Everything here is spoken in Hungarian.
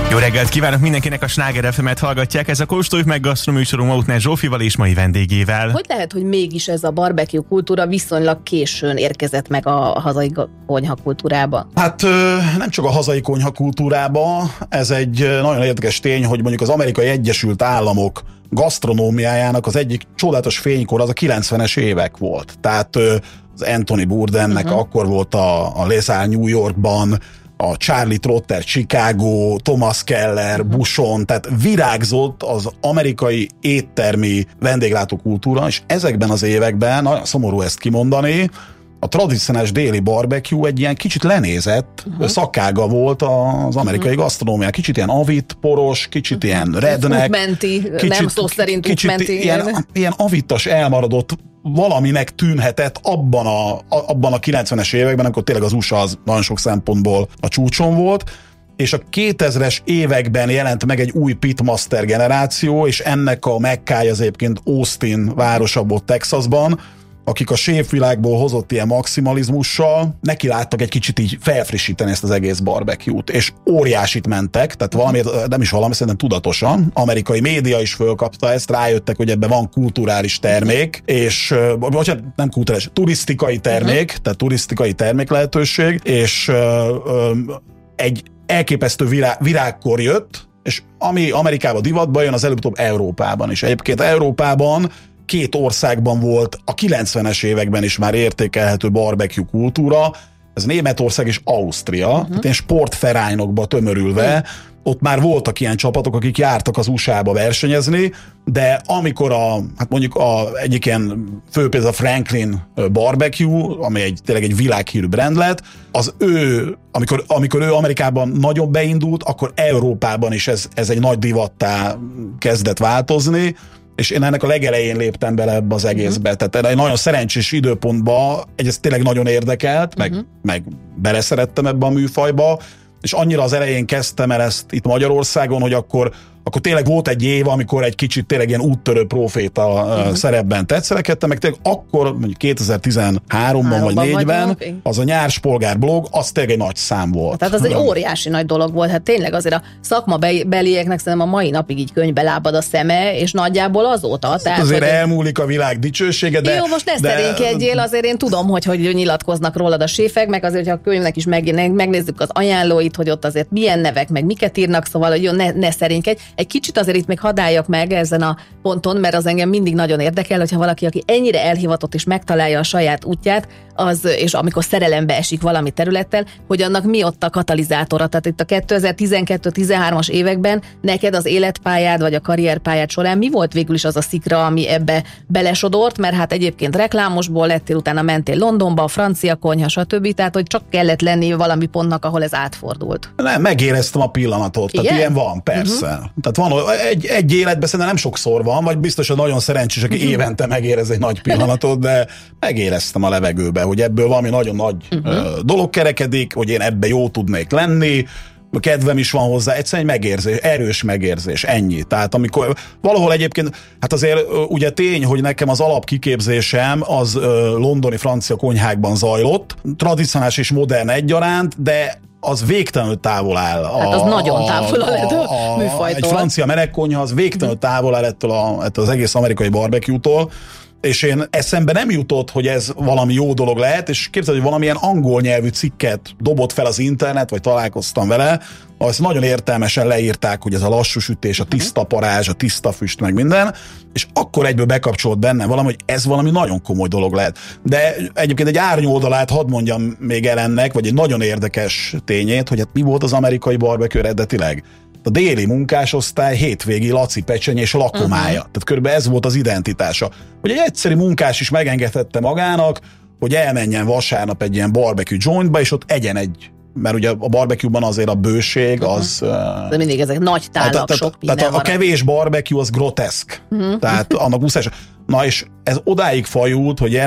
Jó reggelt kívánok mindenkinek, a Sláger FM-et hallgatják. Ez a Kóstoljuk meg gasztroműsorunk Mautner Zsófival és mai vendégével. Hogy lehet, hogy mégis ez a barbecue kultúra viszonylag későn érkezett meg a hazai konyha kultúrába? Hát nem csak a hazai konyha kultúrába, ez egy nagyon érdekes tény, hogy mondjuk az Amerikai Egyesült Államok gasztronómiájának az egyik csodálatos fénykor az a 90-es évek volt. Tehát az Anthony Bourdainnek akkor volt a Les Halles New Yorkban, a Charlie Trotter Chicago, Thomas Keller, Bushon, tehát virágzott az amerikai éttermi vendéglátó kultúra, és ezekben az években, nagyon szomorú ezt kimondani, a tradicionális déli barbecue egy ilyen kicsit lenézett szakága volt az amerikai gasztronómián. Kicsit ilyen avit, poros, kicsit ilyen redneck. Útmenti, nem szó szerint útmenti. Ilyen avittas, elmaradott valaminek tűnhetett abban a 90-es években, amikor tényleg az USA az nagyon sok szempontból a csúcson volt, és a 2000-es években jelent meg egy új pitmaster generáció, és ennek a mekkája az egyébként Austin városa volt Texasban, akik a séfvilágból hozott ilyen maximalizmussal, neki láttak egy kicsit így felfrissíteni ezt az egész barbecue-t, és óriásit mentek, tehát valamiért, nem is valami, szerintem tudatosan, amerikai média is fölkapta ezt, rájöttek, hogy ebben van kulturális termék, és, bocsánat, nem kulturális, turisztikai termék, tehát turisztikai termék lehetőség, és egy elképesztő virágkor jött, és ami Amerikában divatba jön, az előbb-utóbb Európában is. Egyébként Európában két országban volt a 90-es években is már értékelhető barbecue kultúra, ez Németország és Ausztria, tehát ilyen sportferányokba tömörülve, ott már voltak ilyen csapatok, akik jártak az USA-ba versenyezni, de amikor mondjuk egyik ilyen fő például a Franklin Barbecue, ami tényleg egy világhírű brand lett, az amikor ő Amerikában nagyon beindult, akkor Európában is ez egy nagy divattá kezdett változni, és én ennek a legelején léptem bele ebbe az egészbe. Tehát egy nagyon szerencsés időpontban ez tényleg nagyon érdekelt, meg beleszerettem ebbe a műfajba, és annyira az elején kezdtem el ezt itt Magyarországon, hogy akkor tényleg volt egy év, amikor egy kicsit tényleg ilyen úttörő proféta szerepben tetszelegedtem, meg tényleg akkor, mondjuk 2013-ban vagy 2004-ben, az a Nyárs Polgár blog, az tényleg egy nagy szám volt. Tehát az egy óriási nagy dolog volt. Hát tényleg azért a szakmabelieknek szerintem a mai napig így könyvbe lábad a szeme, és nagyjából azóta. Tehát azért elmúlik a világ dicsősége, de... Jó, most ne szerénykedjél, azért én tudom, hogy nyilatkoznak rólad a séfek, meg azért, hogy a könyvnek is megnézzük az ajánlóit, hogy ott azért milyen nevek, meg miket írnak, szóval, hogy jó, ne szerénykedj. Egy kicsit azért itt még hadd meg ezen a ponton, mert az engem mindig nagyon érdekel, hogyha valaki, aki ennyire elhivatott és megtalálja a saját útját, és amikor szerelembe esik valami területtel, hogy annak mi ott a katalizátora. Tehát itt a 2012-13-as években neked az életpályád vagy a karrierpályád során mi volt végül is az a szikra, ami ebbe belesodort, mert hát egyébként reklámosból lettél, utána mentél Londonba, a francia konyha, stb. Tehát, hogy csak kellett lenni valami pontnak, ahol ez átfordult. Nem, megéreztem a pillanatot. Tehát ilyen van, persze. Tehát van egy életben szerintem nem sokszor van, vagy biztos, hogy nagyon szerencsés, aki évente megérez egy nagy pillanatot, de megéreztem a levegőbe, hogy ebből valami nagyon nagy dolog kerekedik, hogy én ebbe jó tudnék lenni, kedvem is van hozzá, egyszerűen egy megérzés, erős megérzés, ennyi. Tehát amikor valahol egyébként, hát azért ugye tény, hogy nekem az alapkiképzésem az londoni francia konyhákban zajlott, tradicionális és modern egyaránt, de az végtelenül távol áll. Hát az nagyon távol áll a műfajtól. Egy francia melegkonyha az végtelenül távol áll ettől az egész amerikai barbecue-tól, és én eszembe nem jutott, hogy ez valami jó dolog lehet, és képzeld, hogy valamilyen angol nyelvű cikket dobott fel az internet, vagy találkoztam vele, azt nagyon értelmesen leírták, hogy ez a lassú sütés, a tiszta parázs, a tiszta füst, meg minden, és akkor egyből bekapcsolt bennem valami, hogy ez valami nagyon komoly dolog lehet. De egyébként egy árnyoldalát hadd mondjam még el ennek, vagy egy nagyon érdekes tényét, hogy hát mi volt az amerikai barbecue eredetileg? A déli munkásosztály hétvégi laci pecsenyés lakomája. Tehát körülbelül ez volt az identitása. Hogy egy egyszerű munkás is megengedhette magának, hogy elmenjen vasárnap egy ilyen barbecue jointba, és ott egyen mert ugye a barbecue-ban azért a bőség az... De mindig ezek nagy tálak, sok minden tehát a kevés barbecue az groteszk. Tehát annak muszáj. Na és ez odáig fajult, hogy